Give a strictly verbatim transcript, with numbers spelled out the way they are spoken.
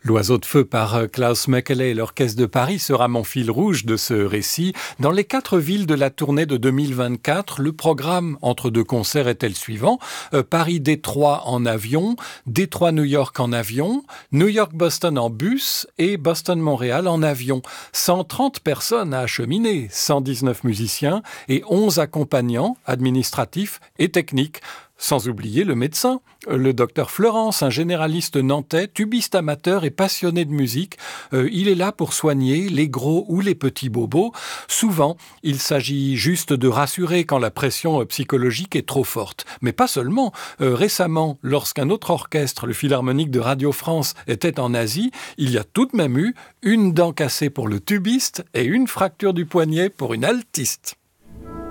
L'Oiseau de feu par Klaus Mekele et l'Orchestre de Paris sera mon fil rouge de ce récit. Dans les quatre villes de la tournée de deux mille vingt-quatre, le programme entre deux concerts était le suivant. Euh, Paris-Détroit en avion, Détroit-New York en avion, New York-Boston en bus et Boston-Montréal en avion. cent trente personnes à acheminer, cent dix-neuf musiciens et onze accompagnants administratifs et techniques. Sans oublier le médecin, le docteur Fleurance, un généraliste nantais, tubiste amateur et passionné de musique. Euh, il est là pour soigner les gros ou les petits bobos. Souvent, il s'agit juste de rassurer quand la pression euh, psychologique est trop forte. Mais pas seulement. Euh, récemment, lorsqu'un autre orchestre, le Philharmonique de Radio France, était en Asie, il y a tout de même eu une dent cassée pour le tubiste et une fracture du poignet pour une altiste.